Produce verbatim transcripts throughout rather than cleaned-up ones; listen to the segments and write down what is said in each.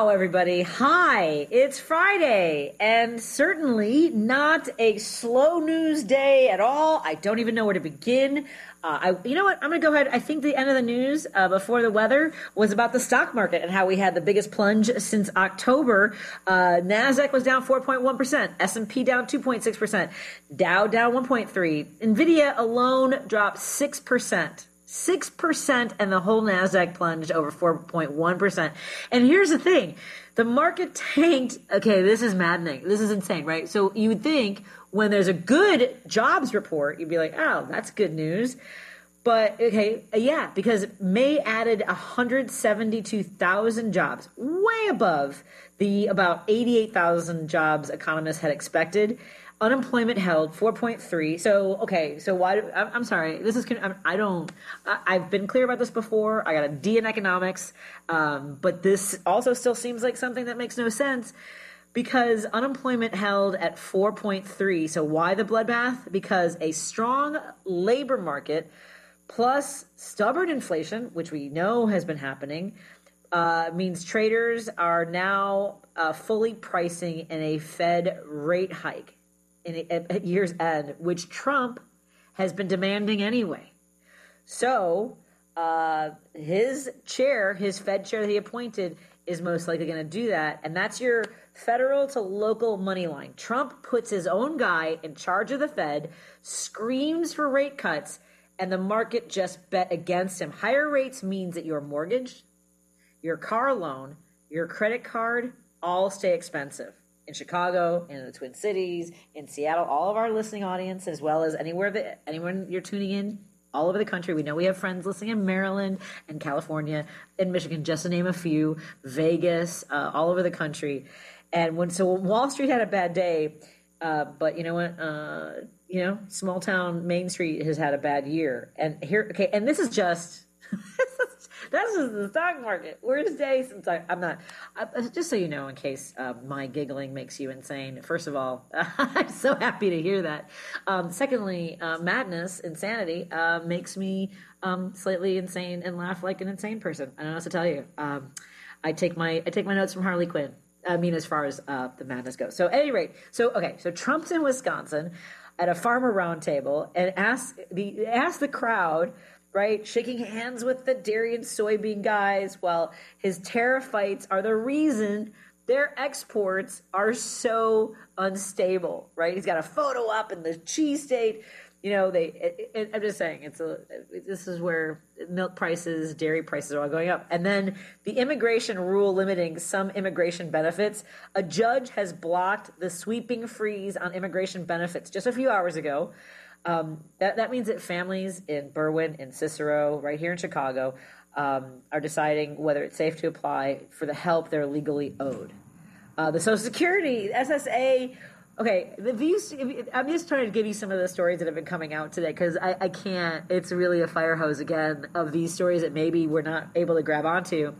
everybody. Hi, it's Friday, and certainly not a slow news day at all. I don't even know where to begin. Uh, I, you know what? I'm going to go ahead. I think the end of the news uh, before the weather was about the stock market and how we had the biggest plunge since October. Uh, NASDAQ was down four point one percent, S and P down two point six percent, Dow down one point three percent. NVIDIA alone dropped six percent. six percent, and the whole NASDAQ plunged over four point one percent. And here's the thing. The market tanked. Okay, this is maddening. This is insane, right? So you would think when there's a good jobs report, you'd be like, oh, that's good news. But, okay, yeah, because May added one hundred seventy-two thousand jobs, way above the about eighty-eight thousand jobs economists had expected. Unemployment held four point three. So, okay, so why, do, I'm, I'm sorry, this is, I don't, I, I've been clear about this before. I got a D in economics, um, but this also still seems like something that makes no sense because unemployment held at four point three. So why the bloodbath? Because a strong labor market plus stubborn inflation, which we know has been happening, uh, means traders are now uh, fully pricing in a Fed rate hike in a, at year's end, which Trump has been demanding anyway. So uh, his chair, his Fed chair that he appointed, is most likely going to do that. And that's your federal to local money line. Trump puts his own guy in charge of the Fed, screams for rate cuts, and the market just bet against him. Higher rates means that your mortgage, your car loan, your credit card all stay expensive. In Chicago, in the Twin Cities, in Seattle, all of our listening audience, as well as anywhere that anyone you're tuning in, all over the country. We know we have friends listening in Maryland and California and Michigan, just to name a few, Vegas, uh, all over the country. And when so Wall Street had a bad day, uh, but you know what? Uh, you know, small town Main Street has had a bad year. And here, okay, and this is just. This is the stock market. Worst day since I, I'm not. I, just so you know, in case uh, my giggling makes you insane. First of all, I'm so happy to hear that. Um, secondly, uh, madness, insanity uh, makes me um, slightly insane and laugh like an insane person. I don't know what to tell you. Um, I take my I take my notes from Harley Quinn. I mean, as far as uh, the madness goes. So, at any rate, so okay, so Trump's in Wisconsin at a farmer roundtable and asked the asked the crowd. Right, shaking hands with the dairy and soybean guys while his tariff fights are the reason their exports are so unstable, right? He's got a photo up in the cheese state. You know, they. It, it, I'm just saying, it's a. This is where milk prices, dairy prices are all going up, and then the immigration rule limiting some immigration benefits. A judge has blocked the sweeping freeze on immigration benefits just a few hours ago. Um, that, that means that families in Berwyn, in Cicero, right here in Chicago, um, are deciding whether it's safe to apply for the help they're legally owed. Uh, the Social Security, S S A, okay, these, I'm just trying to give you some of the stories that have been coming out today because I, I can't, it's really a fire hose again of these stories that maybe we're not able to grab onto.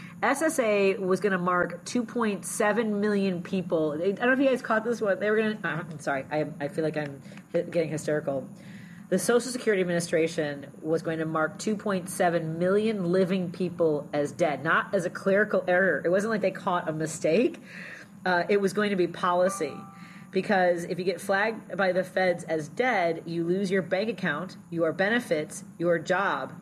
S S A was going to mark two point seven million people. I don't know if you guys caught this one. They were going to, I'm sorry, I, I feel like I'm getting hysterical. The Social Security Administration was going to mark two point seven million living people as dead, not as a clerical error. It wasn't like they caught a mistake. Uh, it was going to be policy. Because if you get flagged by the feds as dead, you lose your bank account, your benefits, your job.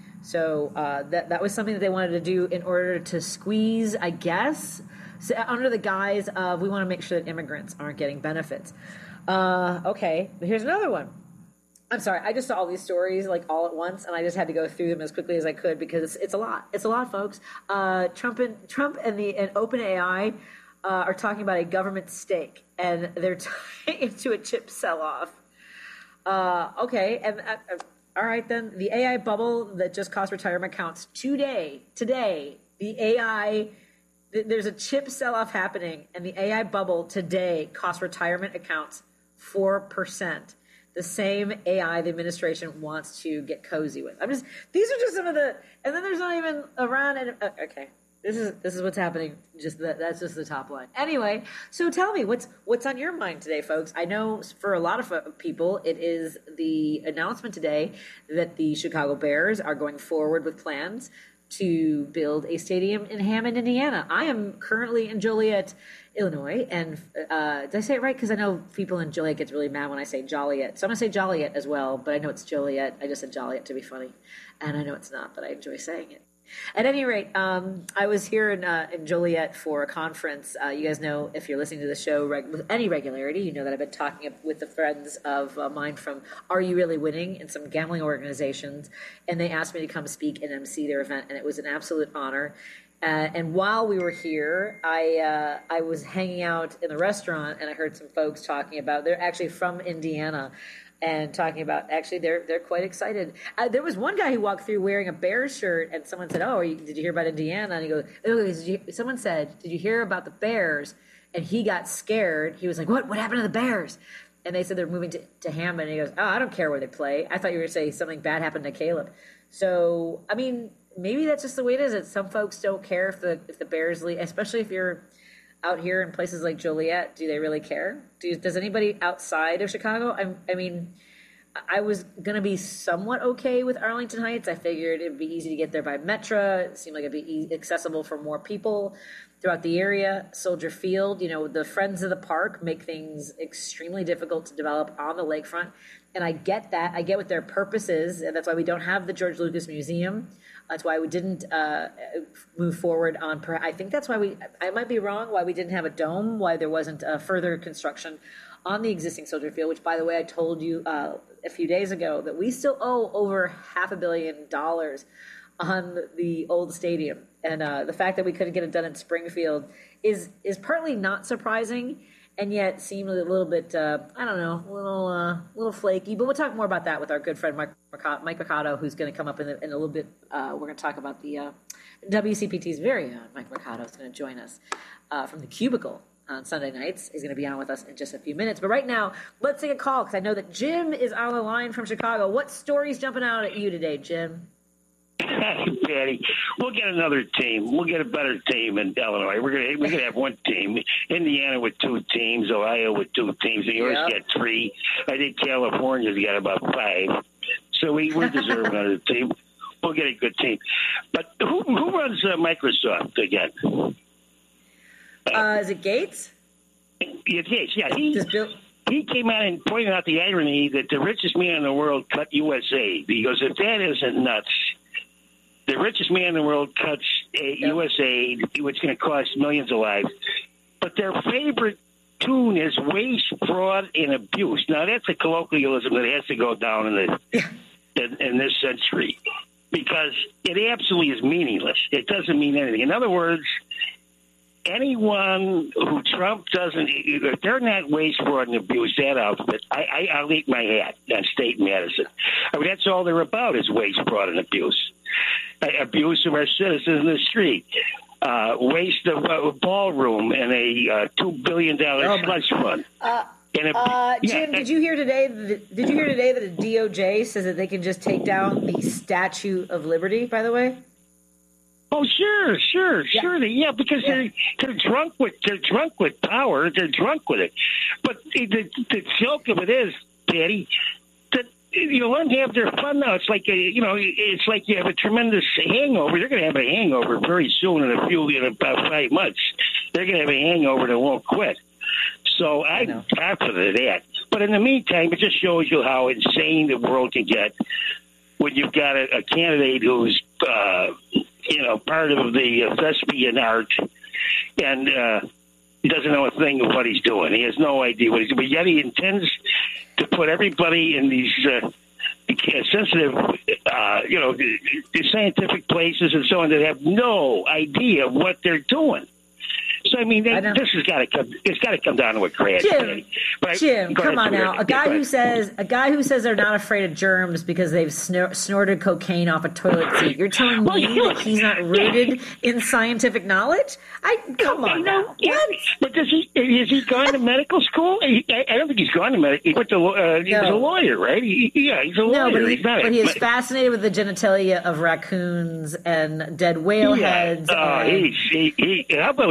So uh, that that was something that they wanted to do in order to squeeze, I guess, so under the guise of we want to make sure that immigrants aren't getting benefits. Uh, okay, but here's another one. I'm sorry, I just saw all these stories like all at once, and I just had to go through them as quickly as I could because it's, it's a lot. It's a lot, folks. Uh, Trump and Trump and the and OpenAI uh, are talking about a government stake, and they're tying into a chip sell-off. Uh, okay, and. Uh, All right, then, the A I bubble that just cost retirement accounts today, today, the A I, th- there's a chip sell-off happening, and the A I bubble today cost retirement accounts four percent. The same A I the administration wants to get cozy with. I'm just, these are just some of the, and then there's not even Iran, and, uh, okay. This is this is what's happening. Just that, that's just the top line. Anyway, so tell me what's what's on your mind today, folks. I know for a lot of people, it is the announcement today that the Chicago Bears are going forward with plans to build a stadium in Hammond, Indiana. I am currently in Joliet, Illinois, and uh, did I say it right? Because I know people in Joliet get really mad when I say Joliet. So I'm going to say Joliet as well, but I know it's Joliet. I just said Joliet to be funny, and I know it's not, but I enjoy saying it. At any rate, um, I was here in, uh, in Joliet for a conference. Uh, you guys know, if you're listening to the show reg- with any regularity, you know that I've been talking with the friends of uh, mine from Are You Really Winning and some gambling organizations, and they asked me to come speak and emcee their event, and it was an absolute honor. Uh, and while we were here, I uh, I was hanging out in the restaurant, and I heard some folks talking about, they're actually from Indiana, and talking about, actually, they're they're quite excited. Uh, there was one guy who walked through wearing a Bears shirt, and someone said, oh, are you, did you hear about Indiana? And he goes, oh, did you, someone said, did you hear about the Bears? And he got scared. He was like, what? What happened to the Bears? And they said they're moving to, to Hammond. And he goes, oh, I don't care where they play. I thought you were going to say something bad happened to Caleb. So, I mean, maybe that's just the way it is. That some folks don't care if the if the Bears leave, especially if you're out here in places like Joliet. Do they really care? Do, does anybody outside of Chicago? I, I mean, I was going to be somewhat okay with Arlington Heights. I figured it'd be easy to get there by Metro. It seemed like it'd be e- accessible for more people throughout the area. Soldier Field, you know, the Friends of the Park make things extremely difficult to develop on the lakefront. And I get that. I get what their purpose is. And that's why we don't have the George Lucas Museum. That's why we didn't uh, move forward on, per- I think that's why we, I might be wrong, why we didn't have a dome, why there wasn't uh, further construction on the existing Soldier Field, which, by the way, I told you uh, a few days ago that we still owe over half a billion dollars on the old stadium. And uh, the fact that we couldn't get it done in Springfield is is partly not surprising, and yet seemed a little bit, uh, I don't know, a little uh, little flaky. But we'll talk more about that with our good friend Mike Mercado, Mike Mercado, who's going to come up in, the, in a little bit. Uh, we're going to talk about the uh, W C P T's very own Mike Mercado is going to join us uh, from the Cubicle on Sunday nights. He's going to be on with us in just a few minutes. But right now, let's take a call, because I know that Jim is on the line from Chicago. What story's jumping out at you today, Jim? Patty, we'll get another team. We'll get a better team in Illinois. We're gonna we're gonna have one team. Indiana with two teams, Ohio with two teams, New York's Yep. got three. I think California's got about five. So we, we deserve another team. We'll get a good team. But who who runs uh, Microsoft again? Uh, is it Gates? Yes, yeah. He Does Bill? he came out and pointed out the irony that the richest man in the world cut U S A. He goes, if that isn't nuts. The richest man in the world cuts a Yep. U S A, which is going to cost millions of lives. But their favorite tune is waste, fraud, and abuse. Now, that's a colloquialism that has to go down in, the, in, in this century, because it absolutely is meaningless. It doesn't mean anything. In other words, anyone who Trump doesn't, if they're not waste, fraud, and abuse, that outfit, I, I, I'll eat my hat on State Madison. I mean, that's all they're about is waste, fraud, and abuse. Abuse of our citizens in the street, uh, waste of a ballroom, and a uh, two billion dollar Oh, slush fund. Uh, And a, uh, yeah, Jim, did you hear today? That, did you hear today that the D O J says that they can just take down the Statue of Liberty? By the way. Oh, sure, sure, Yeah. sure. They, yeah, because Yeah. they're they're drunk with they're drunk with power. They're drunk with it. But the the, the joke of it is, Patty, that you let them have their fun now. It's like a, you know, it's like you have a tremendous hangover. They're going to have a hangover very soon in a few in about five months. They're going to have a hangover that won't quit. So I'm confident of that. But in the meantime, it just shows you how insane the world can get when you've got a, a candidate who's, uh, you know, part of the uh, thespian art and uh, he doesn't know a thing of what he's doing. He has no idea what he's doing. But yet he intends to put everybody in these uh, sensitive, uh, you know, scientific places and so on that have no idea what they're doing. So I mean, they, I know. this has got to come. It's got to come down to a crash. Jim, But, Jim, go come ahead, on now. Rick. A guy Yeah, go who ahead. says a guy who says they're not afraid of germs because they've snor- snorted cocaine off a toilet seat. You're telling Well, me you- that he's not rooted in scientific knowledge? I come on You know, now. yeah, What? but does he? Has he gone to medical school? He, I, I don't think he's gone to medical. He went to. Uh, he was a No. lawyer, right? He, yeah, he's a lawyer. No, but, he, he's not. but a, he is fascinated with the genitalia of raccoons and dead whale yeah, heads. uh, and, he's, he, he, how about the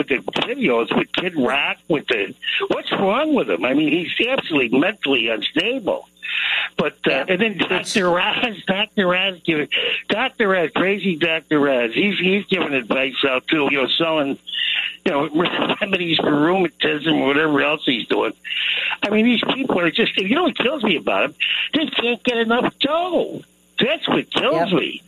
videos with Kid Rock. With the what's wrong with him? I mean, he's absolutely mentally unstable. But uh, yeah. and then Doctor Raz, Doctor Raz, giving Doctor Raz, crazy Doctor Raz. He's he's giving advice out too. You know, selling you know remedies for rheumatism or whatever else he's doing. I mean, these people are just. You know what kills me about them? They can't get enough dough. That's what kills yep. me.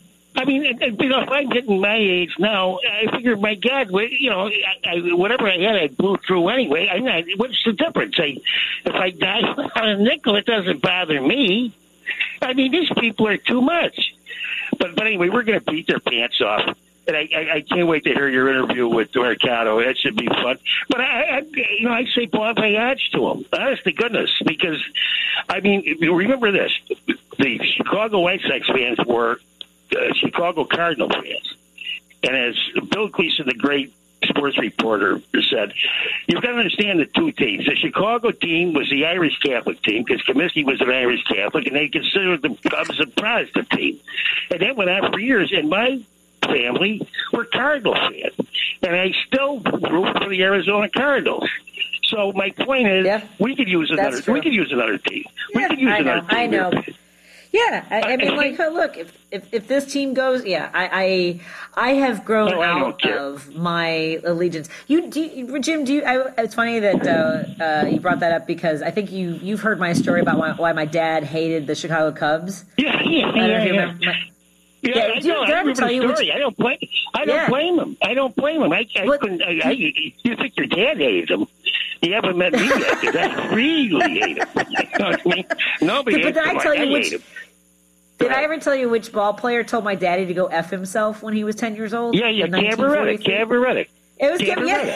I mean, you know, if I'm getting my age now, I figure, my God, you know, I, I, whatever I had, I blew through anyway. I'm not, what's the difference? I, if I die on a nickel, it doesn't bother me. I mean, these people are too much. But but anyway, we're going to beat their pants off. And I, I, I can't wait to hear your interview with Mercado. That should be fun. But I, I you know, I say bon voyage to him. Honest to goodness, because I mean, remember this: the Chicago White Sox fans were uh, Chicago Cardinal fans, and as Bill Gleason, the great sports reporter, said, you've got to understand the two teams. The Chicago team was the Irish Catholic team because Comiskey was an Irish Catholic, and they considered the Cubs a Protestant team. And that went on for years. And my family were Cardinal fans, and I still root for the Arizona Cardinals. So my point is, yeah, we could use another. We could use another team. Yeah, we could use I another know, team. I know. Yeah, I, I mean, like, look, if, if if this team goes, yeah, I I, I have grown no, out of my allegiance. You, do you, Jim? Do you? I, it's funny that uh, uh, you brought that up because I think you you've heard my story about why, why my dad hated the Chicago Cubs. Yeah, yeah, I don't know yeah. if you yeah. remember my, Yeah, yeah, I, do you, know, did I I ever remember tell the you? story. Which, I don't blame. I don't yeah. blame him. I don't blame him. I, I but, couldn't. I, I, you think your dad hated him? You haven't met me yet because I really hate him. You know what I mean? Nobody but hates did him. I tell I you which? hate him. Did I ever tell you which ball player told my daddy to go F himself when he was ten years old? Yeah, yeah, Cabaretta. Cabaretta. It was Cabaretta.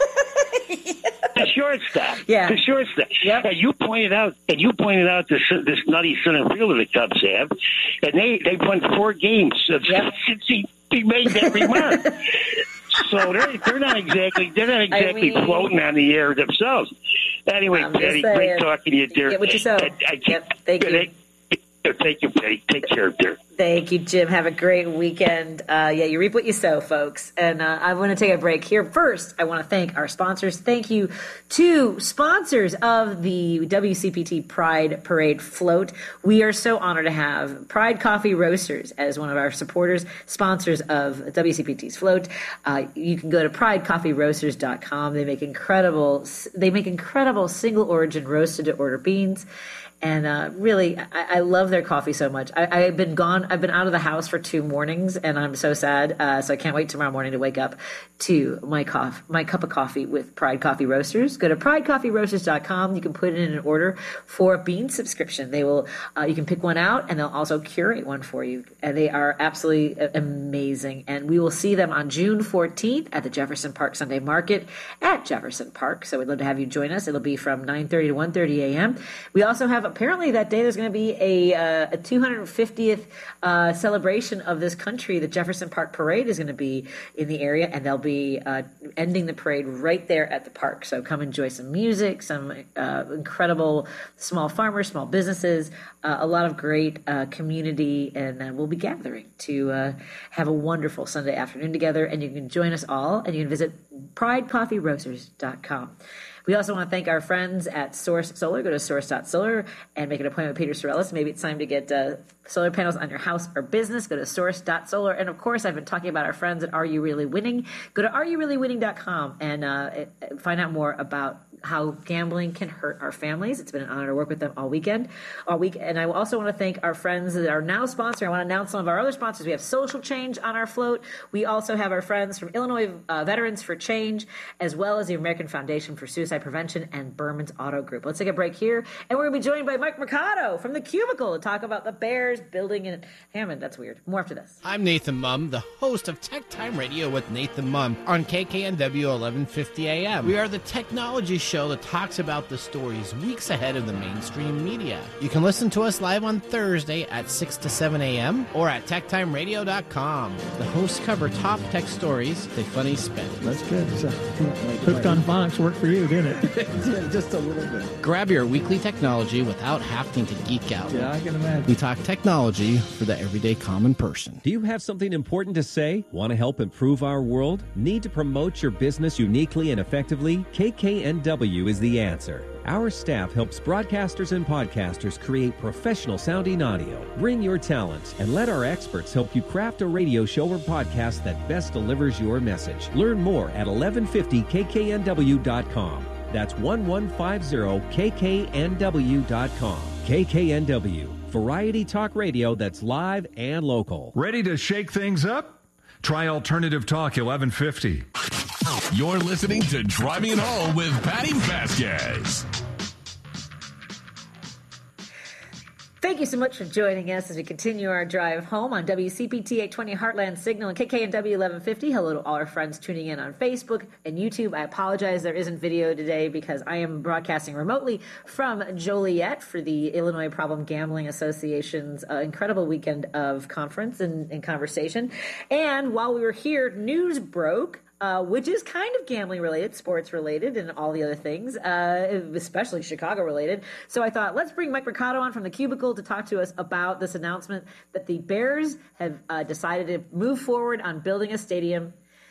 Yeah. The shortstop. Yeah. The shortstop. Yep. And you pointed out, and you pointed out this this nutty center fielder the Cubs have, and they they've won four games since, yep. since he, he made that remark. So they're they're not exactly they're not exactly I mean, floating on the air themselves. Anyway, Patty, great talking to you, dear. Get what you sow. I, I yep. Thank you. They, Thank you, Patty. Take care, dear. Thank you, Jim. Have a great weekend. Uh, yeah, you reap what you sow, folks. And uh, I want to take a break here. First, I want to thank our sponsors. Thank you to sponsors of the W C P T Pride Parade Float. We are so honored to have Pride Coffee Roasters as one of our supporters, sponsors of W C P T's float. Uh, you can go to pride coffee roasters dot com. They make incredible, they make incredible single origin roasted to order beans. And uh, really, I, I love their coffee so much. I, I've been gone. I've been out of the house for two mornings, and I'm so sad. Uh, so I can't wait tomorrow morning to wake up to my coffee, my cup of coffee with Pride Coffee Roasters. Go to pride coffee roasters dot com. You can put in an order for a bean subscription. They will. Uh, you can pick one out, and they'll also curate one for you. And they are absolutely amazing. And we will see them on June fourteenth at the Jefferson Park Sunday Market at Jefferson Park. So we'd love to have you join us. It'll be from nine thirty to one thirty a.m. We also have apparently that day there's going to be a, uh, a two hundred fiftieth uh, celebration of this country. The Jefferson Park Parade is going to be in the area, and they'll be uh, ending the parade right there at the park. So come enjoy some music, some uh, incredible small farmers, small businesses, uh, a lot of great uh, community, and uh, we'll be gathering to uh, have a wonderful Sunday afternoon together. And you can join us all, and you can visit pride coffee roasters dot com. We also want to thank our friends at Source Solar. Go to source dot solar and make an appointment with Peter Sorellis. Maybe it's time to get uh, solar panels on your house or business. Go to source dot solar. And, of course, I've been talking about our friends at Are You Really Winning? Go to are you really winning dot com and uh, find out more about how gambling can hurt our families. It's been an honor to work with them all weekend, all week. And I also want to thank our friends that are now sponsoring. I want to announce some of our other sponsors. We have Social Change on our float. We also have our friends from Illinois uh, Veterans for Change, as well as the American Foundation for Suicide Prevention and Berman's Auto Group. Let's take a break here. And we're going to be joined by Mike Mercado from The Cubicle to talk about the Bears building in Hammond. That's weird. More after this. I'm Nathan Mumm, the host of Tech Time Radio with Nathan Mumm on K K N W eleven fifty A M. We are the technology show that talks about the stories weeks ahead of the mainstream media. You can listen to us live on Thursday at six to seven a.m. or at tech time radio dot com. The hosts cover top tech stories with a funny spin. That's good. So, Hooked on Phonics worked for you, didn't it? Just a little bit. Grab your weekly technology without having to geek out. Yeah, I can imagine. We talk technology for the everyday common person. Do you have something important to say? Want to help improve our world? Need to promote your business uniquely and effectively? K K N W is the answer. Our staff helps broadcasters and podcasters create professional sounding audio. Bring your talents and let our experts help you craft a radio show or podcast that best delivers your message. Learn more at eleven fifty K K N W dot com. That's eleven fifty K K N W dot com. K K N W, variety talk radio that's live and local. Ready to shake things up? Try Alternative Talk eleven fifty. You're listening to Driving It Home with Patty Vasquez. Thank you so much for joining us as we continue our drive home on W C P T eight twenty Heartland Signal and K K N W eleven fifty. Hello to all our friends tuning in on Facebook and YouTube. I apologize there isn't video today because I am broadcasting remotely from Joliet for the Illinois Problem Gambling Association's uh, incredible weekend of conference and, and conversation. And while we were here, news broke. Uh, which is kind of gambling related, sports related, and all the other things, uh, especially Chicago related. So I thought, let's bring Mike Mercado on from the Cubicle to talk to us about this announcement that the Bears have uh, decided to move forward on building a stadium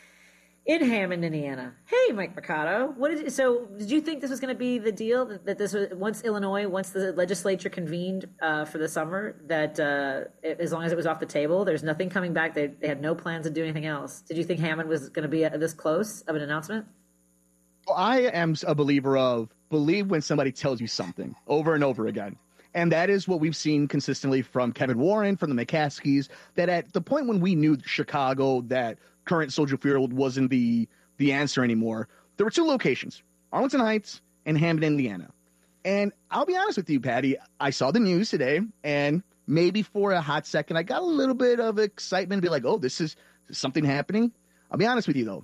in Hammond, Indiana. Hey, Mike Mercado. What did you, so did you think this was going to be the deal, that, that this was, once Illinois, once the legislature convened uh, for the summer, that uh, it, as long as it was off the table, there's nothing coming back, they, they had no plans to do anything else? Did you think Hammond was going to be uh, this close of an announcement? Well, I am a believer of believe when somebody tells you something over and over again. And that is what we've seen consistently from Kevin Warren, from the McCaskies, that at the point when we knew Chicago, that current Soldier Field wasn't the the answer anymore, there were two locations, Arlington Heights and Hammond, Indiana. And I'll be honest with you, Patty, I saw the news today, and maybe for a hot second, I got a little bit of excitement, be like, oh, this is, this is something happening. I'll be honest with you, though.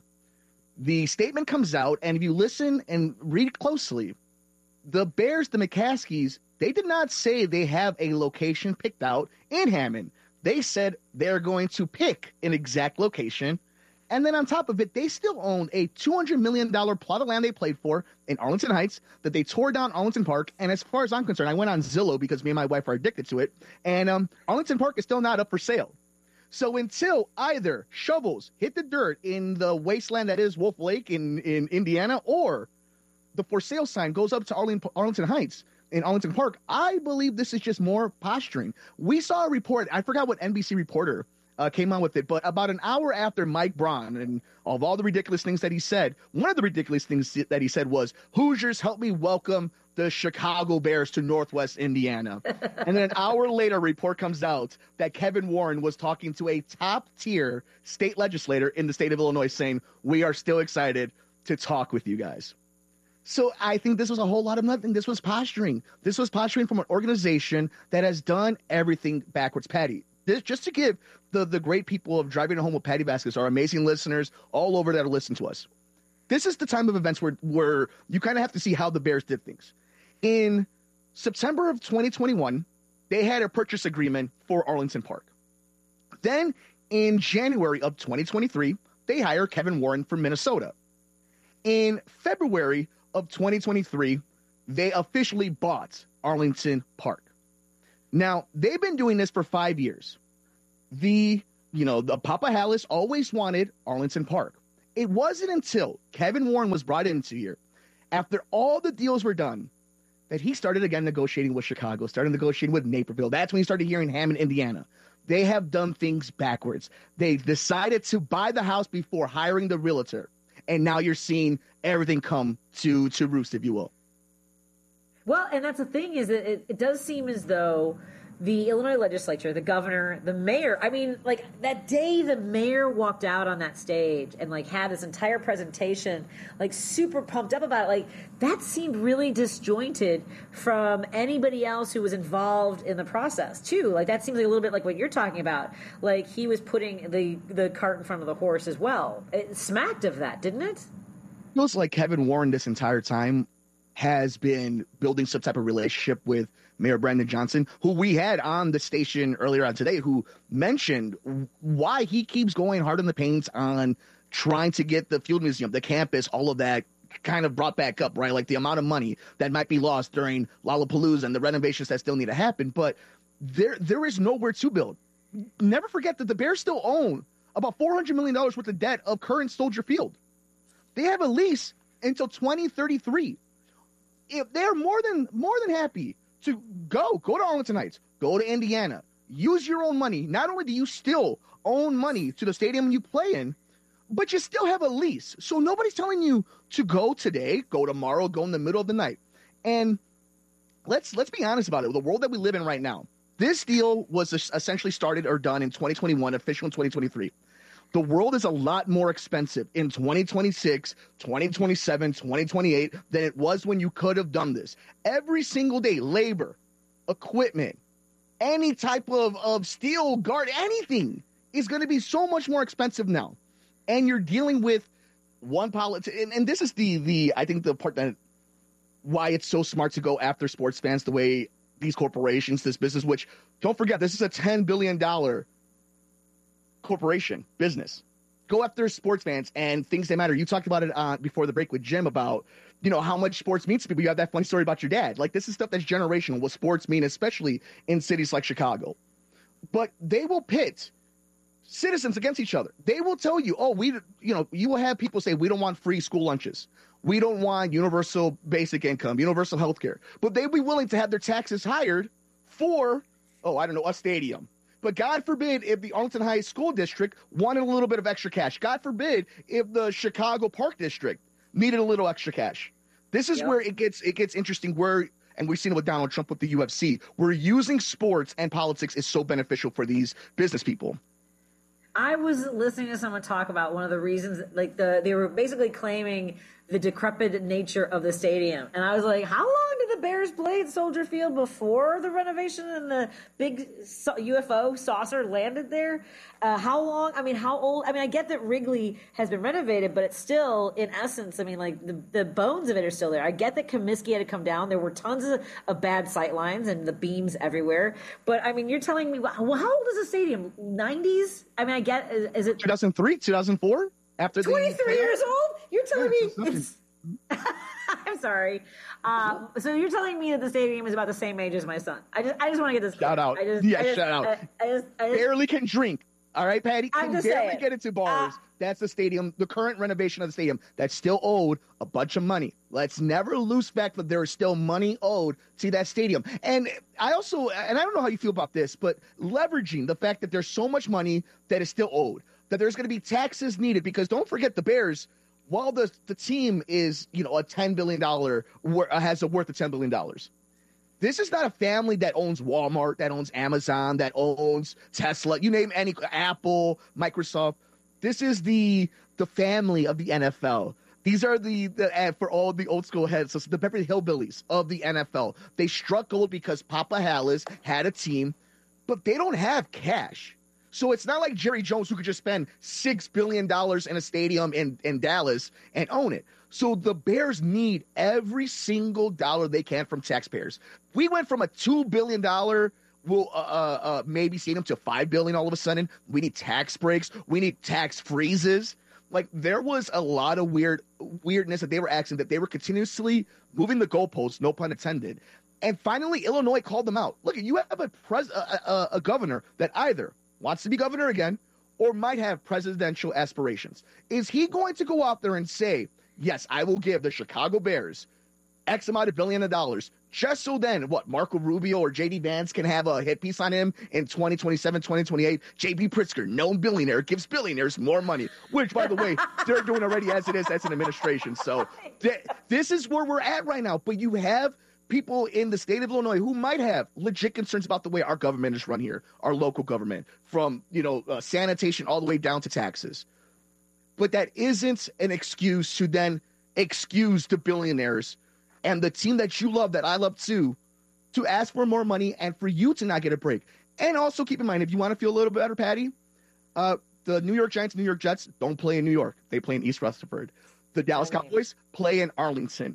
The statement comes out, and if you listen and read closely, the Bears, the McCaskies, they did not say they have a location picked out in Hammond. They said they're going to pick an exact location. And then on top of it, they still own a two hundred million dollars plot of land they played for in Arlington Heights that they tore down Arlington Park. And as far as I'm concerned, I went on Zillow because me and my wife are addicted to it. And um, Arlington Park is still not up for sale. So until either shovels hit the dirt in the wasteland that is Wolf Lake in, in Indiana, or the for sale sign goes up to Arlington, Arlington Heights in Arlington Park, I believe this is just more posturing. We saw a report, I forgot what N B C reporter uh, came on with it, but about an hour after Mike Braun and of all the ridiculous things that he said, one of the ridiculous things that he said was, Hoosiers, help me welcome the Chicago Bears to Northwest Indiana. And then an hour later, a report comes out that Kevin Warren was talking to a top-tier state legislator in the state of Illinois saying, we are still excited to talk with you guys. So I think this was a whole lot of nothing. This was posturing. This was posturing from an organization that has done everything backwards. Patty, this, just to give the, the great people of Driving It Home with Patty Vasquez, our amazing listeners all over that listen to us, this is the time of events where, where you kind of have to see how the Bears did things. In September of twenty twenty-one, they had a purchase agreement for Arlington Park. Then in January of twenty twenty-three, they hire Kevin Warren from Minnesota. In February of twenty twenty-three, they officially bought Arlington Park. Now, they've been doing this for five years. The, you know, the Papa Hallis always wanted Arlington Park. It wasn't until Kevin Warren was brought into here, after all the deals were done, that he started again negotiating with Chicago, started negotiating with Naperville. That's when he started hearing Hammond, Indiana. They have done things backwards. They decided to buy the house before hiring the realtor. And now you're seeing everything come to, to roost, if you will. Well, and that's the thing is that it, it does seem as though the Illinois legislature, the governor, the mayor, I mean, like that day the mayor walked out on that stage and like had this entire presentation, like super pumped up about it. Like that seemed really disjointed from anybody else who was involved in the process too. Like that seems like a little bit like what you're talking about. Like he was putting the, the cart in front of the horse as well. It smacked of that, didn't it? It feels like Kevin Warren this entire time has been building some type of relationship with Mayor Brandon Johnson, who we had on the station earlier on today, who mentioned why he keeps going hard in the paint on trying to get the Field Museum, the campus, all of that kind of brought back up, right? Like the amount of money that might be lost during Lollapalooza and the renovations that still need to happen. But there, there is nowhere to build. Never forget that the Bears still own about four hundred million dollars worth of debt of current Soldier Field. They have a lease until twenty thirty-three. If they're more than more than happy to go, go to Arlington Heights, go to Indiana, use your own money. Not only do you still own money to the stadium you play in, but you still have a lease. So nobody's telling you to go today, go tomorrow, go in the middle of the night. And let's let's be honest about it. The world that we live in right now, this deal was essentially started or done in twenty twenty-one, official in twenty twenty-three. The world is a lot more expensive in twenty twenty-six, twenty twenty-seven, twenty twenty-eight than it was when you could have done this. Every single day, labor, equipment, any type of, of steel guard, anything is going to be so much more expensive now. And you're dealing with one politics. And, and this is the, the, I think the part that why it's so smart to go after sports fans the way these corporations, this business, which don't forget, this is a ten billion dollars corporation business. Go after sports fans and things that matter. You talked about it uh, before the break with Jim about, you know, how much sports means to people. You have that funny story about your dad. Like, this is stuff that's generational, what sports mean, especially in cities like Chicago. But they will pit citizens against each other. They will tell you, oh, we, you know, you will have people say, we don't want free school lunches. We don't want universal basic income, universal health care. But they'd be willing to have their taxes hired for, oh, I don't know, a stadium. But God forbid if the Arlington Heights School District wanted a little bit of extra cash. God forbid if the Chicago Park District needed a little extra cash. This is yep. where it gets it gets interesting. Where, and we've seen it with Donald Trump with the U F C, where using sports and politics is so beneficial for these business people. I was listening to someone talk about one of the reasons, like the they were basically claiming the decrepit nature of the stadium. And I was like, how long did the Bears play at Soldier Field before the renovation and the big U F O saucer landed there? Uh, how long? I mean, how old? I mean, I get that Wrigley has been renovated, but it's still, in essence, I mean, like the, the bones of it are still there. I get that Comiskey had to come down. There were tons of, of bad sight lines and the beams everywhere. But, I mean, you're telling me, well, how old is the stadium? nineties? I mean, I get, is, is it two thousand three, two thousand four? After twenty-three the, years old? You're telling yeah, me it's, I'm sorry. Um, so you're telling me that the stadium is about the same age as my son. I just I just want to get this shout out. I just, yeah, I just, shout out. I, I just, I just, barely can drink. All right, Patty, can I'm just barely saying. get into bars. Uh, That's the stadium, the current renovation of the stadium that's still owed a bunch of money. Let's never lose fact that there is still money owed to that stadium. And I also, and I don't know how you feel about this, but leveraging the fact that there's so much money that is still owed, that there's going to be taxes needed, because don't forget the Bears, while the the team is, you know, a ten billion dollars, has a worth of ten billion dollars. This is not a family that owns Walmart, that owns Amazon, that owns Tesla, you name any, Apple, Microsoft. This is the the family of the N F L. These are the, the uh, for all the old school heads, so the Beverly Hillbillies of the N F L. They struck gold because Papa Hallis had a team, but they don't have cash. So it's not like Jerry Jones, who could just spend six billion dollars in a stadium in, in Dallas and own it. So the Bears need every single dollar they can from taxpayers. We went from a two billion dollars will uh, uh, maybe stadium to five billion dollars all of a sudden. We need tax breaks. We need tax freezes. Like, there was a lot of weird weirdness that they were asking, that they were continuously moving the goalposts, no pun intended. And finally, Illinois called them out. Look, you have a, pres- a, a, a governor that either wants to be governor again or might have presidential aspirations. Is he going to go out there and say, yes, I will give the Chicago Bears X amount of billion of dollars, just so then, what, Marco Rubio or J D Vance can have a hit piece on him in twenty twenty-seven, twenty twenty-eight? J B Pritzker, known billionaire, gives billionaires more money, which, by the way, they're doing already as it is as an administration. So th- this is where we're at right now. But you have people in the state of Illinois who might have legit concerns about the way our government is run here, our local government, from, you know, uh, sanitation all the way down to taxes. But that isn't an excuse to then excuse the billionaires and the team that you love, that I love too, to ask for more money and for you to not get a break. And also keep in mind, if you want to feel a little bit better, Patty, uh, the New York Giants, New York Jets don't play in New York. They play in East Rutherford. The Dallas Cowboys play in Arlington.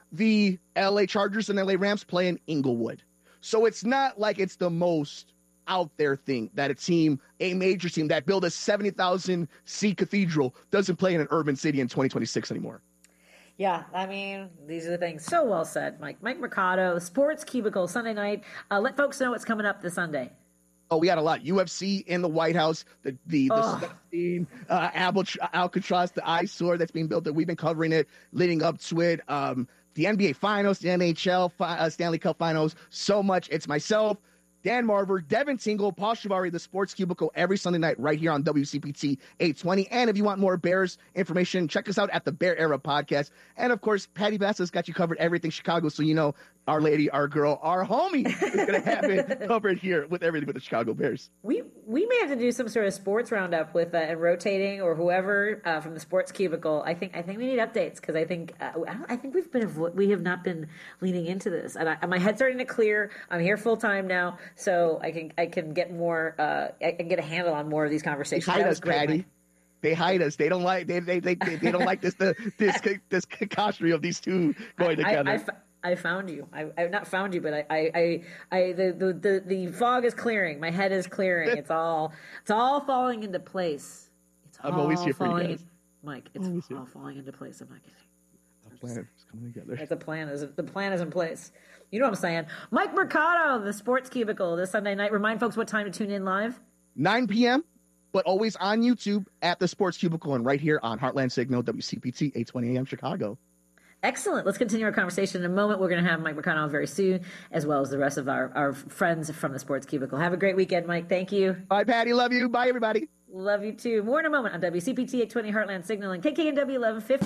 the L A Chargers and L A Rams play in Inglewood. So it's not like it's the most out there thing that a team, a major team that built a seventy thousand seat cathedral doesn't play in an urban city in twenty twenty-six anymore. Yeah, I mean, these are the things. So well said, Mike. Mike Mercado, Sports Cubicle, Sunday night. Uh, let folks know what's coming up this Sunday. Oh, we got a lot. U F C in the White House, the the, the stuff team, uh, Alcatraz, the eyesore that's being built. That we've been covering it, leading up to it. Um, the N B A Finals, the N H L uh, Stanley Cup Finals. So much. It's myself, Dan Marver, Devin Tingle, Paul Shivari, the Sports Cubicle every Sunday night right here on W C P T eight twenty. And if you want more Bears information, check us out at the Bear Era Podcast. And, of course, Patty Bass's got you covered everything Chicago, so you know our lady, our girl, our homie is going to have it covered here with everything with the Chicago Bears. We we may have to do some sort of sports roundup with uh, and rotating or whoever uh, from the Sports Cubicle. I think I think we need updates because I think uh, I, don't, I think we've been we have not been leaning into this, and, I, and my head's starting to clear. I'm here full time now, so I can I can get more uh, I can get a handle on more of these conversations. Hide us, Patty. Mike. They hide us. They don't like. They they they, they, they don't like this the this this cacophony of these two going together. I, I, I found you. I, I've not found you, but I, I, I, I the, the, the, the fog is clearing. My head is clearing. It's all, it's all falling into place. It's I'm all always here for you falling guys. in, Mike, it's Always all here. falling into place. I'm not kidding. The plan is coming together. The plan is the plan is in place. You know what I'm saying? Mike Mercado, the Sports Cubicle, this Sunday night. Remind folks what time to tune in live. nine p.m., but always on YouTube at the Sports Cubicle and right here on Heartland Signal, W C P T, eight twenty a.m. Chicago. Excellent. Let's continue our conversation in a moment. We're going to have Mike Mercado on very soon, as well as the rest of our, our friends from the Sports Cubicle. Have a great weekend, Mike. Thank you. Bye, Patty. Love you. Bye, everybody. Love you, too. More in a moment on W C P T eight twenty Heartland Signal and K K N W eleven fifty.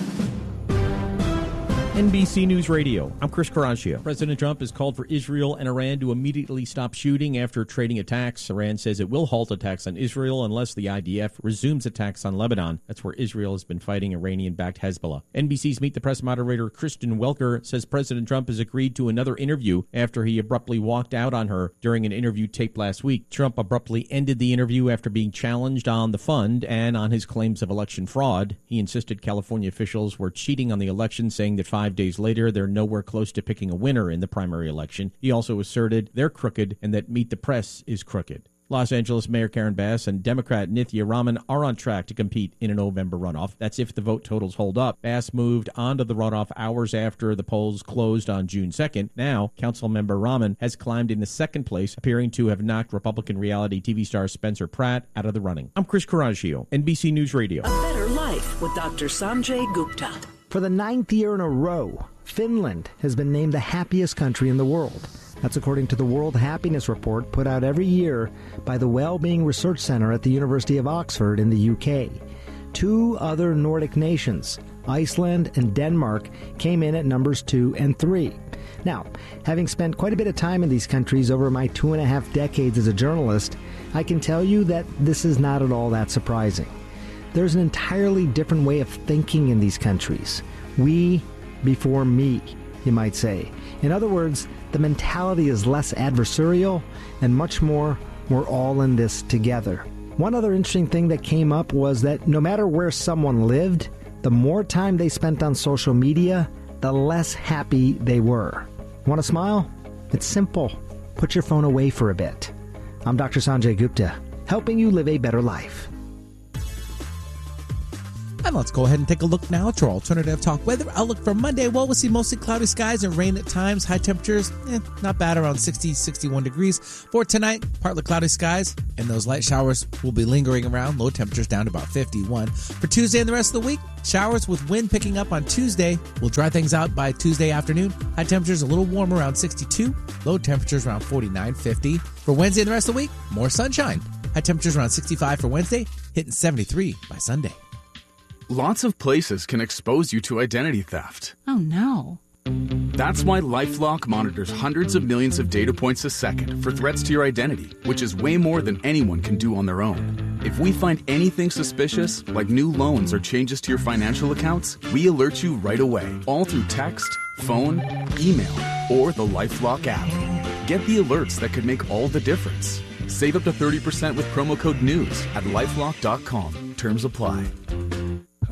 N B C News Radio. I'm Chris Caraccio. President Trump has called for Israel and Iran to immediately stop shooting after trading attacks. Iran says it will halt attacks on Israel unless the I D F resumes attacks on Lebanon. That's where Israel has been fighting Iranian-backed Hezbollah. N B C's Meet the Press moderator Kristen Welker says President Trump has agreed to another interview after he abruptly walked out on her during an interview taped last week. Trump abruptly ended the interview after being challenged on the fund and on his claims of election fraud. He insisted California officials were cheating on the election, saying that five days later they're nowhere close to picking a winner in the primary election. He also asserted they're crooked and that Meet the Press is crooked. Los Angeles Mayor Karen Bass and Democrat Nithya Raman are on track to compete in a November runoff. That's if the vote totals hold up. Bass moved onto the runoff hours after the polls closed on June second. Now, Councilmember Raman has climbed into second place, appearing to have knocked Republican reality T V star Spencer Pratt out of the running. I'm Chris Caraccio, N B C News Radio. A Better Life with Doctor Sanjay Gupta. For the ninth year in a row, Finland has been named the happiest country in the world. That's according to the World Happiness Report put out every year by the Wellbeing Research Center at the University of Oxford in the U K. Two other Nordic nations, Iceland and Denmark, came in at numbers two and three. Now, having spent quite a bit of time in these countries over my two and a half decades as a journalist, I can tell you that this is not at all that surprising. There's an entirely different way of thinking in these countries. We before me, you might say. In other words, the mentality is less adversarial and much more, we're all in this together. One other interesting thing that came up was that no matter where someone lived, the more time they spent on social media, the less happy they were. Want to smile? It's simple. Put your phone away for a bit. I'm Doctor Sanjay Gupta, helping you live a better life. And let's go ahead and take a look now at your alternative talk weather outlook for Monday. Well, we'll see mostly cloudy skies and rain at times. High temperatures, eh, not bad, around sixty, sixty-one degrees. For tonight, partly cloudy skies, and those light showers will be lingering around. Low temperatures down to about fifty-one. For Tuesday and the rest of the week, showers with wind picking up on Tuesday will dry things out by Tuesday afternoon. High temperatures a little warmer, around sixty-two. Low temperatures around forty-nine, fifty. For Wednesday and the rest of the week, more sunshine. High temperatures around sixty-five for Wednesday, hitting seventy-three by Sunday. Lots of places can expose you to identity theft. Oh, no. That's why LifeLock monitors hundreds of millions of data points a second for threats to your identity, which is way more than anyone can do on their own. If we find anything suspicious, like new loans or changes to your financial accounts, we alert you right away, all through text, phone, email, or the LifeLock app. Get the alerts that could make all the difference. Save up to thirty percent with promo code NEWS at LifeLock dot com. Terms apply.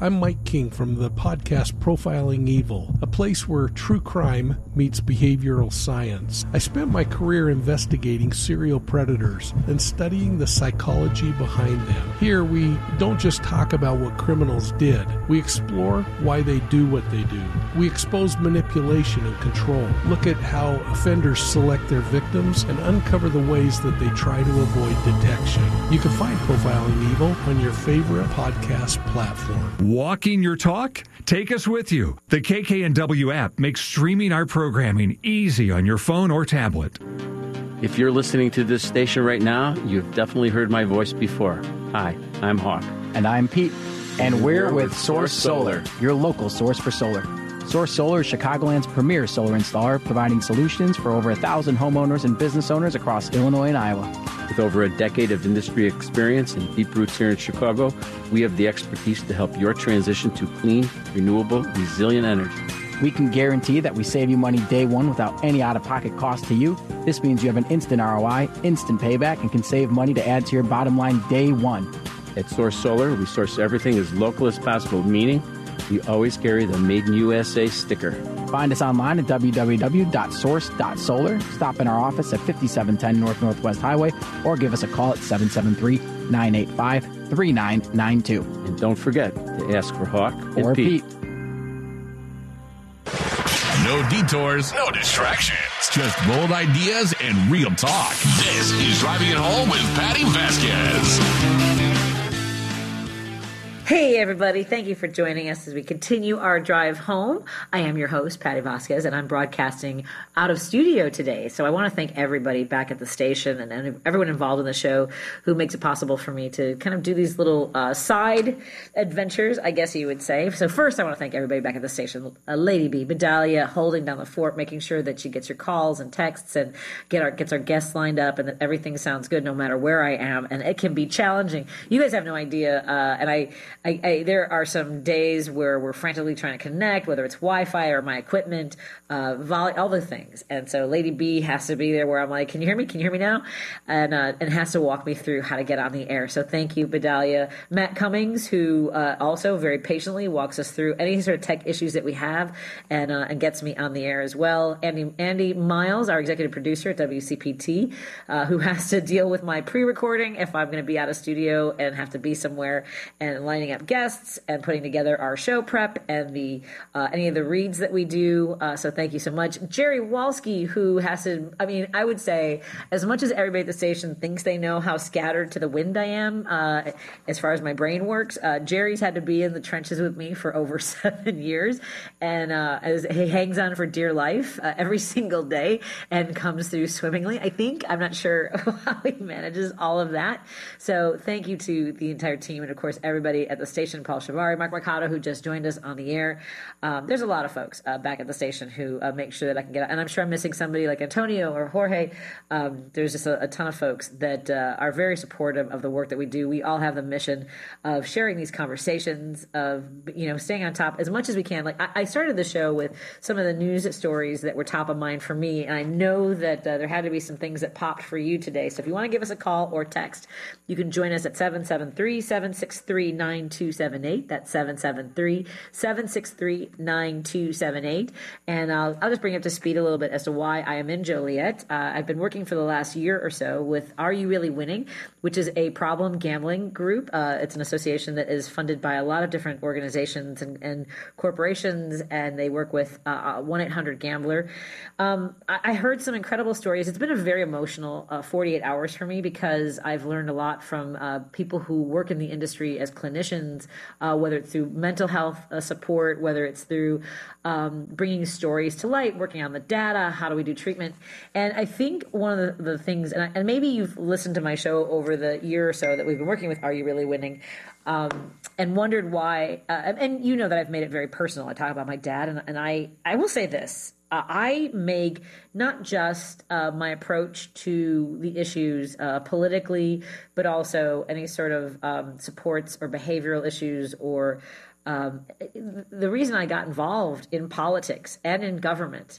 I'm Mike King from the podcast Profiling Evil, a place where true crime meets behavioral science. I spent my career investigating serial predators and studying the psychology behind them. Here, we don't just talk about what criminals did. We explore why they do what they do. We expose manipulation and control, look at how offenders select their victims, and uncover the ways that they try to avoid detection. You can find Profiling Evil on your favorite podcast platform. Walking your talk? Take us with you. The K K N W app makes streaming our programming easy on your phone or tablet. If you're listening to this station right now, you've definitely heard my voice before. Hi, I'm Hawk. And I'm Pete. And we're with Source Solar, your local source for solar. Source Solar is Chicagoland's premier solar installer, providing solutions for over a thousand homeowners and business owners across Illinois and Iowa. With over a decade of industry experience and deep roots here in Chicago, we have the expertise to help your transition to clean, renewable, resilient energy. We can guarantee that we save you money day one without any out-of-pocket cost to you. This means you have an instant R O I, instant payback, and can save money to add to your bottom line day one. At Source Solar, we source everything as local as possible, meaning we always carry the Made in U S A sticker. Find us online at w w w dot source dot solar. Stop in our office at fifty-seven ten North Northwest Highway or give us a call at seven seven three, nine eight five, three nine nine two. And don't forget to ask for Hawk and or Pete. Pete. No detours, no distractions. Just bold ideas and real talk. This is Driving It Home with Patty Vasquez. Hey, everybody. Thank you for joining us as we continue our drive home. I am your host, Patty Vasquez, and I'm broadcasting out of studio today. So I want to thank everybody back at the station and everyone involved in the show who makes it possible for me to kind of do these little uh, side adventures, I guess you would say. So first, I want to thank everybody back at the station. Uh, Lady B, Bedalia, holding down the fort, making sure that she gets your calls and texts and get our gets our guests lined up and that everything sounds good no matter where I am. And it can be challenging. You guys have no idea. Uh, and I... I, I, there are some days where we're frantically trying to connect, whether it's Wi-Fi or my equipment, uh, volley, all the things. And so Lady B has to be there where I'm like, can you hear me? Can you hear me now? And uh, and has to walk me through how to get on the air. So thank you, Bedalia. Matt Cummings, who uh, also very patiently walks us through any sort of tech issues that we have and uh, and gets me on the air as well. Andy, Andy Miles, our executive producer at W C P T, uh, who has to deal with my pre-recording if I'm going to be out of studio and have to be somewhere and lining up guests and putting together our show prep and the uh, any of the reads that we do. Uh, so thank you so much. Jerry Walski, who has to, I mean, I would say as much as everybody at the station thinks they know how scattered to the wind I am uh, as far as my brain works, uh, Jerry's had to be in the trenches with me for over seven years and uh, as he hangs on for dear life uh, every single day and comes through swimmingly, I think. I'm not sure how he manages all of that. So thank you to the entire team and, of course, everybody at the station, Paul Shavari, Mark Mercado, who just joined us on the air. Um, there's a lot of folks uh, back at the station who uh, make sure that I can get out. And I'm sure I'm missing somebody like Antonio or Jorge. Um, there's just a, a ton of folks that uh, are very supportive of the work that we do. We all have the mission of sharing these conversations, of, you know, staying on top as much as we can. Like I, I started the show with some of the news stories that were top of mind for me. And I know that uh, there had to be some things that popped for you today. So if you want to give us a call or text, you can join us at seven seven three, seven six three, nine two seven eight. That's seven seven three, seven six three, nine two seven eight. And I'll, I'll just bring up to speed a little bit as to why I am in Joliet. Uh, I've been working for the last year or so with Are You Really Winning, which is a problem gambling group. Uh, it's an association that is funded by a lot of different organizations and, and corporations, and they work with uh, one eight hundred gambler. Um, I, I heard some incredible stories. It's been a very emotional uh, forty-eight hours for me because I've learned a lot from uh, people who work in the industry as clinicians, uh, whether it's through mental health uh, support, whether it's through um, bringing stories to light, working on the data, how do we do treatment. And I think one of the, the things, and, I, and maybe you've listened to my show over the year or so that we've been working with Are You Really Winning, um, and wondered why, uh, and you know that I've made it very personal. I talk about my dad, and, and I, I will say this. Uh, I make not just uh, my approach to the issues uh, politically, but also any sort of um, supports or behavioral issues or um, the reason I got involved in politics and in government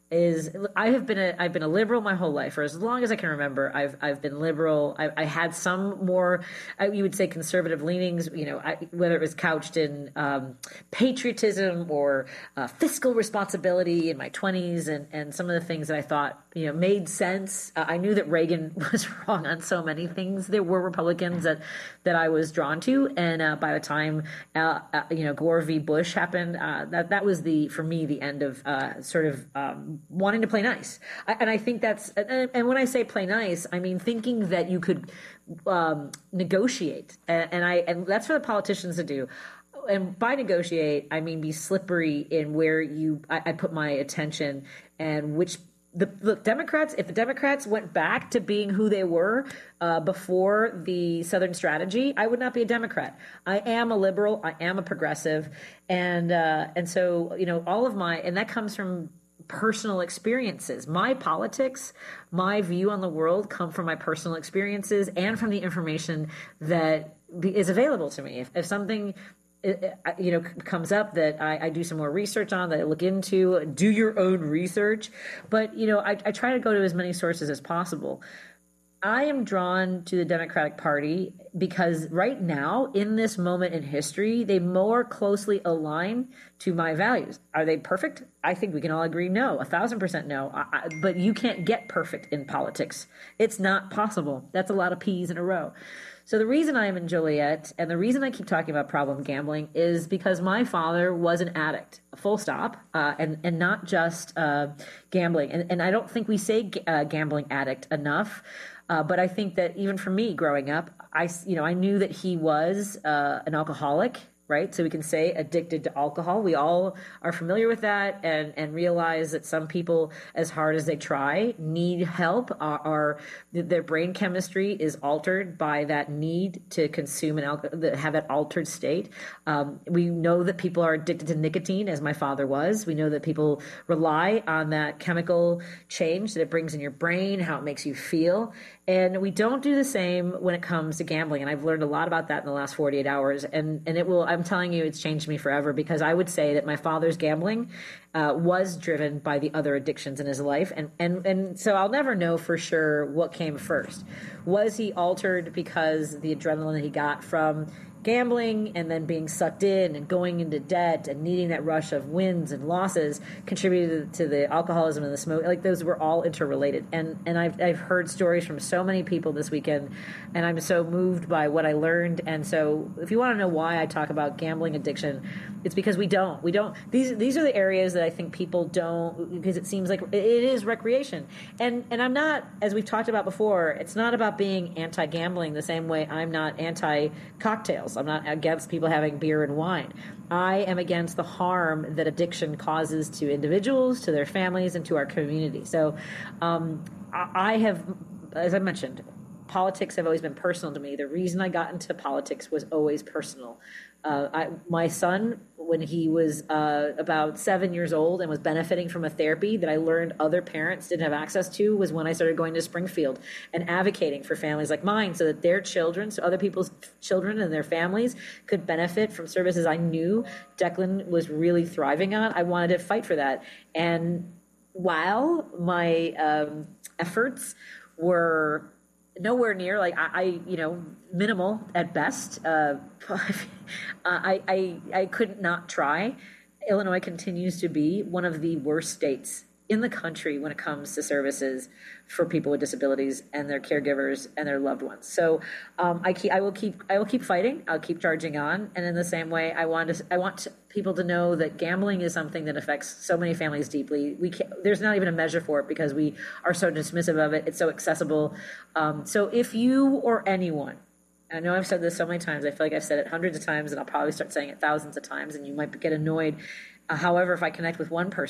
is I have been a I've been a liberal my whole life for as long as I can remember. I've I've been liberal. I, I had some more, I, you would say, conservative leanings. You know, I, whether it was couched in um, patriotism or uh, fiscal responsibility in my twenties, and and some of the things that I thought you know made sense. Uh, I knew that Reagan was wrong on so many things. There were Republicans that that I was drawn to, and uh, by the time uh, uh, you know Gore v. Bush happened, uh, that that was the for me the end of uh, sort of. Um, wanting to play nice. I, and I think that's, and, and when I say play nice, I mean thinking that you could um, negotiate. And, and I, and that's for the politicians to do. And by negotiate, I mean be slippery in where you, I, I put my attention and which, the look, Democrats, if the Democrats went back to being who they were uh, before the Southern strategy, I would not be a Democrat. I am a liberal. I am a progressive. And, uh, and so, you know, all of my, and that comes from personal experiences. My politics, my view on the world come from my personal experiences and from the information that is available to me. If, if something, you know, comes up that I, I do some more research on, that I look into, do your own research. But, you know, I, I try to go to as many sources as possible. I am drawn to the Democratic Party because right now, in this moment in history, they more closely align to my values. Are they perfect? I think we can all agree no, a thousand percent no. I, I, but you can't get perfect in politics. It's not possible. That's a lot of P's in a row. So the reason I am in Joliet and the reason I keep talking about problem gambling is because my father was an addict, full stop, uh, and, and not just uh, gambling. And, and I don't think we say uh, gambling addict enough. Uh, but I think that even for me growing up, I, you know, I knew that he was uh, an alcoholic, right? So we can say addicted to alcohol. We all are familiar with that and, and realize that some people, as hard as they try, need help. Are, are their brain chemistry is altered by that need to consume and al- have that altered state. Um, we know that people are addicted to nicotine, as my father was. We know that people rely on that chemical change that it brings in your brain, how it makes you feel. And we don't do the same when it comes to gambling. And I've learned a lot about that in the last forty-eight hours. And, and it will, I'm telling you, it's changed me forever, because I would say that my father's gambling uh, was driven by the other addictions in his life. And, and, and so I'll never know for sure what came first. Was he altered because the adrenaline that he got from gambling and then being sucked in and going into debt and needing that rush of wins and losses contributed to the alcoholism and the smoke? Like, those were all interrelated. And and I've, I've heard stories from so many people this weekend, and I'm so moved by what I learned. And so if you want to know why I talk about gambling addiction, it's because we don't. We don't. These these are the areas that I think people don't, because it seems like it is recreation. And and I'm not, as we've talked about before, it's not about being anti-gambling the same way I'm not anti-cocktails. I'm not against people having beer and wine. I am against the harm that addiction causes to individuals, to their families, and to our community. So um, I have, as I mentioned, politics have always been personal to me. The reason I got into politics was always personal. Uh, I, my son, when he was uh, about seven years old and was benefiting from a therapy that I learned other parents didn't have access to, was when I started going to Springfield and advocating for families like mine so that their children, so other people's children and their families could benefit from services I knew Declan was really thriving on. I wanted to fight for that. And while my um, efforts were nowhere near, like I, I, you know, minimal at best. Uh, I, I, I couldn't not try. Illinois continues to be one of the worst states in the country when it comes to services for people with disabilities and their caregivers and their loved ones. So um, I keep, I will keep, I will keep fighting. I'll keep charging on. And in the same way, I want to, I want people to know that gambling is something that affects so many families deeply. We can't, there's not even a measure for it because we are so dismissive of it. It's so accessible. Um, so if you or anyone, I know I've said this so many times, I feel like I've said it hundreds of times, and I'll probably start saying it thousands of times, and you might get annoyed. Uh, however, if I connect with one person,